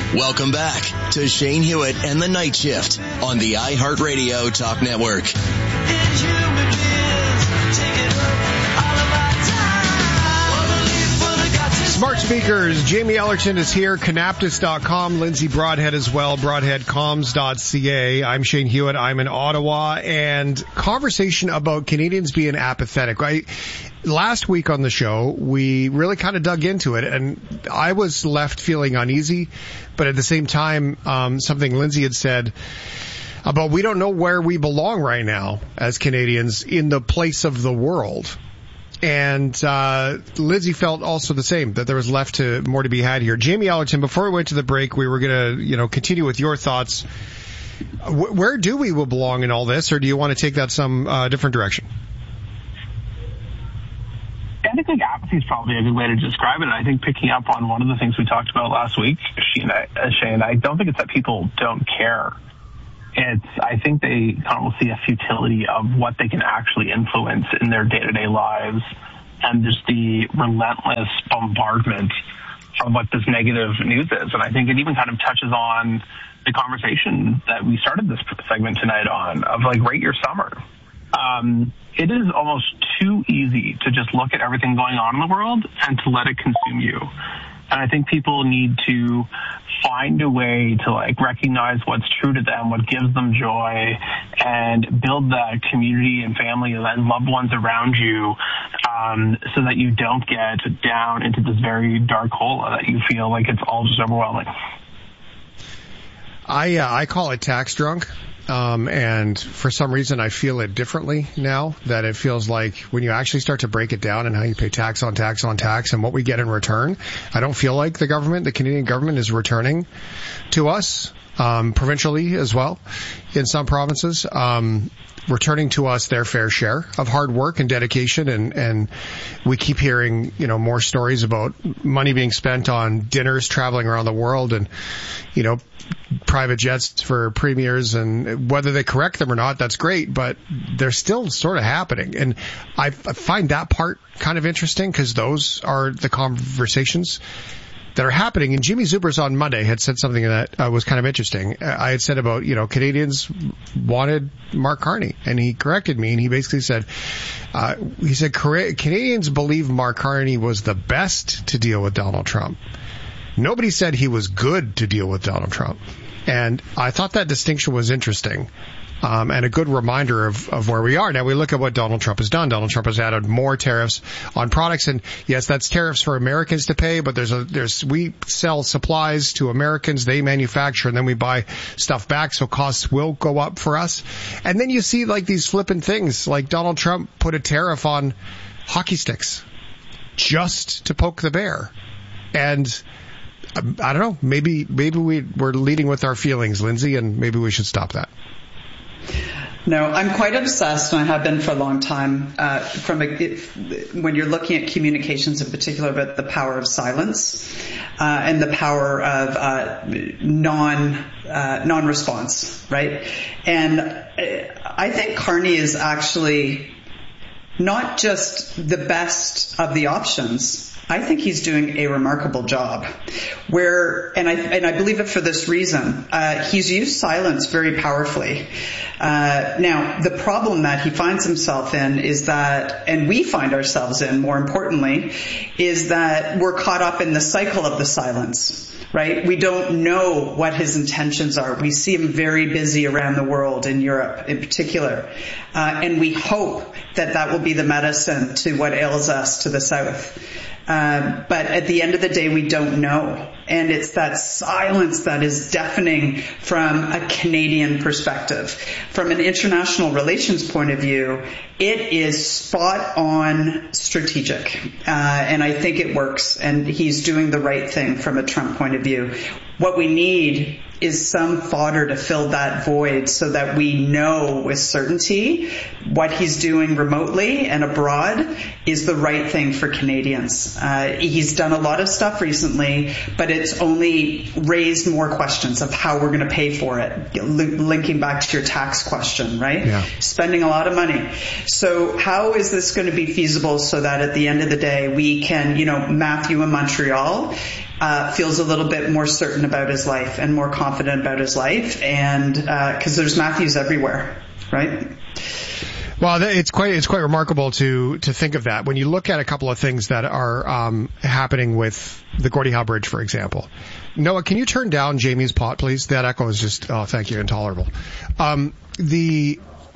Welcome back to Shane Hewitt and the Night Shift on the iHeartRadio Talk Network. Smart speakers. Jamie Ellerton is here. Canaptus.com. Lindsay Broadhead as well. Broadheadcoms.ca. I'm Shane Hewitt. I'm in Ottawa. And conversation about Canadians being apathetic. Last week on the show, we really kind of dug into it, and I was left feeling uneasy. But at the same time, something Lindsay had said about we don't know where we belong right now as Canadians in the place of the world. And Lindsay felt also the same, that there was more to be had here. Jamie Ellerton, before we went to the break, we were going to, continue with your thoughts. Where do we belong in all this, or do you want to take that some different direction? I think apathy is probably a good way to describe it. And I think picking up on one of the things we talked about last week, Shane, I don't think it's that people don't care. I think they kind of will see a futility of what they can actually influence in their day-to-day lives, and just the relentless bombardment of what this negative news is. And I think it even kind of touches on the conversation that we started this segment tonight on, of rate your summer. It is almost too easy to just look at everything going on in the world and to let it consume you. And I think people need to find a way to recognize what's true to them, what gives them joy, and build that community and family and loved ones around you, so that you don't get down into this very dark hole that you feel like it's all just overwhelming. I call it tax drunk. And for some reason, I feel it differently now, that it feels like when you actually start to break it down and how you pay tax on tax on tax and what we get in return, I don't feel like the Canadian government is returning to us, provincially as well, in some provinces, returning to us their fair share of hard work and dedication. And we keep hearing, more stories about money being spent on dinners traveling around the world and, private jets for premiers, and whether they correct them or not, that's great, but they're still sort of happening. And I find that part kind of interesting, because those are the conversations that are happening. And Jimmy Zubers on Monday had said something that was kind of interesting. I had said about, Canadians wanted Mark Carney, and he corrected me, and he basically said, Canadians believe Mark Carney was the best to deal with Donald Trump. Nobody said he was good to deal with Donald Trump. And I thought that distinction was interesting, and a good reminder of where we are. Now, we look at what Donald Trump has done. Donald Trump has added more tariffs on products, and yes, that's tariffs for Americans to pay, but we sell supplies to Americans, they manufacture, and then we buy stuff back, so costs will go up for us. And then you see these flippant things, like Donald Trump put a tariff on hockey sticks just to poke the bear. And I don't know, maybe we're leading with our feelings, Lindsay, and maybe we should stop that. No, I'm quite obsessed, and I have been for a long time, when you're looking at communications in particular, about the power of silence, and the power of non-response, right? And I think Carney is actually not just the best of the options. I think he's doing a remarkable job, and I believe it for this reason. He's used silence very powerfully. Now, the problem that he finds himself in is that, and we find ourselves in, more importantly, is that we're caught up in the cycle of the silence, right? We don't know what his intentions are. We see him very busy around the world, in Europe in particular, and we hope that will be the medicine to what ails us to the south. But at the end of the day, we don't know. And it's that silence that is deafening from a Canadian perspective. From an international relations point of view, it is spot on strategic. And I think it works. And he's doing the right thing from a Trump point of view. What we need is some fodder to fill that void, so that we know with certainty what he's doing remotely and abroad is the right thing for Canadians. He's done a lot of stuff recently, but it's only raised more questions of how we're going to pay for it, linking back to your tax question, right? Yeah. Spending a lot of money. So how is this going to be feasible so that at the end of the day we can, Matthew in Montreal feels a little bit more certain about his life and more confident about his life, and because there's Matthews everywhere, right? Well, it's quite remarkable to think of that when you look at a couple of things that are happening with the Gordie Howe Bridge, for example. Noah, can you turn down Jamie's pot, please? That echo is just, thank you, intolerable. The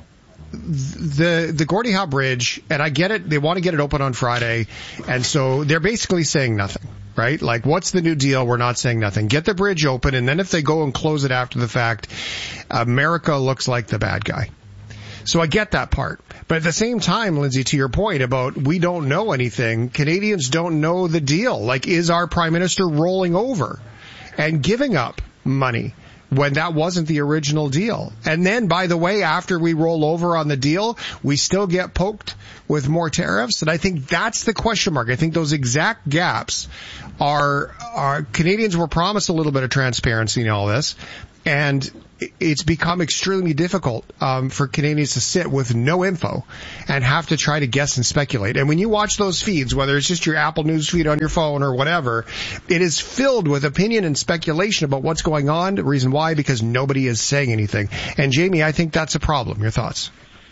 Gordie Howe Bridge, and I get it, they want to get it open on Friday, and so they're basically saying nothing, right? Like, what's the new deal? We're not saying nothing. Get the bridge open, and then if they go and close it after the fact, America looks like the bad guy. So I get that part. But at the same time, Lindsay, to your point about we don't know anything, Canadians don't know the deal. Like, is our Prime Minister rolling over and giving up money when that wasn't the original deal? And then, by the way, after we roll over on the deal, we still get poked with more tariffs. And I think that's the question mark. I think those exact gaps are Canadians were promised a little bit of transparency in all this. And it's become extremely difficult for Canadians to sit with no info and have to try to guess and speculate. And when you watch those feeds, whether it's just your Apple News feed on your phone or whatever, it is filled with opinion and speculation about what's going on. The reason why, because nobody is saying anything. And Jamie, I think that's a problem. Your thoughts?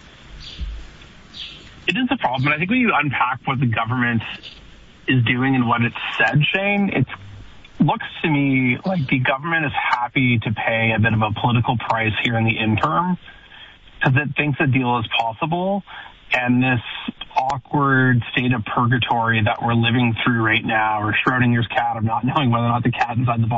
It is a problem. And I think when you unpack what the government is doing and what it's said, Shane, it looks to me like the government is happy to pay a bit of a political price here in the interim because it thinks a deal is possible. And this awkward state of purgatory that we're living through right now, or Schrodinger's cat of not knowing whether or not the cat inside the